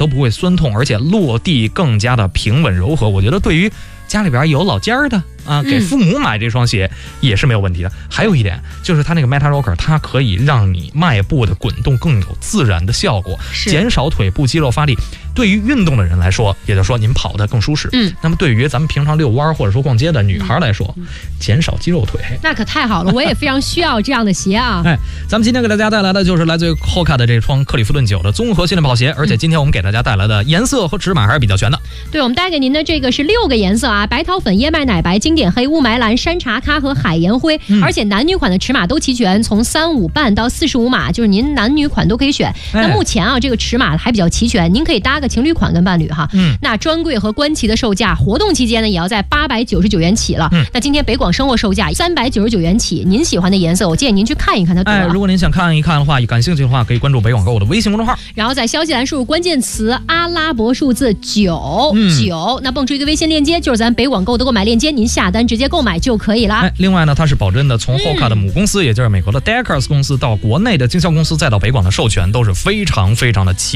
都不会酸痛，而且落地更加的平稳柔和。我觉得对于家里边有老家儿的啊，给父母买这双鞋也是没有问题的。还有一点就是它那个 Meta Rocker， 它可以让你迈步的滚动更有自然的效果，减少腿部肌肉发力。对于运动的人来说，也就是说您跑得更舒适。那么对于咱们平常遛弯或者说逛街的女孩来说，减少肌肉腿， 那可太好了，我也非常需要这样的鞋啊。 咱们今天给大家带来的就是来自于 Hoka 的这双克利夫顿9的综合训练跑鞋，而且今天我们给大家带来的颜色和尺码还是比较全的。 对，我们带给您的这个是6个颜色啊，白桃粉、燕麦奶白、经典黑、雾霾蓝、山茶咖和海盐灰，而且男女款的尺码都齐全，从35半到45码，就是您男女款都可以选。那目前啊，这个尺码还比较齐全，您可以搭个情侣款跟伴侣哈。那专柜和官旗的售价，活动期间呢也要在899元起了。那今天北广生活售价399元起，您喜欢的颜色，我建议您去看一看它。 如果您想看一看的话，感兴趣的话，可以关注北广购的微信公众号， 然后在消息栏输入关键词阿拉伯数字9，那蹦出一个微信链接，就是咱北广购的购买链接，您下单直接购买就可以了。 另外呢，它是保真的，从 Hoka 的母公司，也就是美国的 Deckers 公司到国内的经销公司，再到北广的授权，都是非常非常的齐。